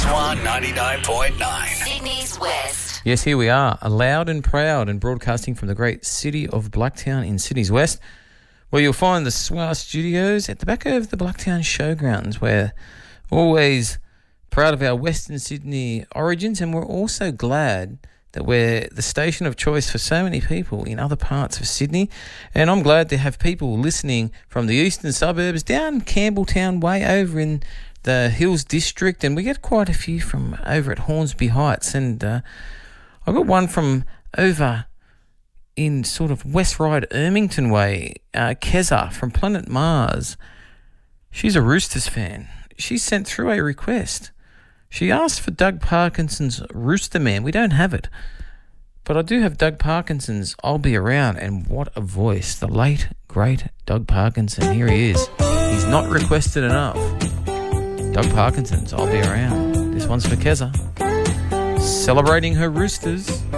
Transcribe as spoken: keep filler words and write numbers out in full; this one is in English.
Swan ninety-nine point nine. Sydney's West. Yes, here we are, loud and proud and broadcasting from the great city of Blacktown in Sydney's West, where you'll find the S W A studios at the back of the Blacktown Showgrounds. We're always proud of our Western Sydney origins, and we're also glad that we're the station of choice for so many people in other parts of Sydney. And I'm glad to have people listening from the eastern suburbs down Campbelltown way over in the Hills District, and we get quite a few from over at Hornsby Heights, and uh, I got one from over in sort of West Ryde, Ermington way, uh, Keza from Planet Mars. She's a Roosters fan. She sent through a request. She asked for Doug Parkinson's Rooster Man. We don't have it, but I do have Doug Parkinson's I'll Be Around, and what a voice. The late, great Doug Parkinson. Here he is. He's not requested enough. Doug Parkinson's I'll Be Around. This one's for Keza, celebrating her Roosters.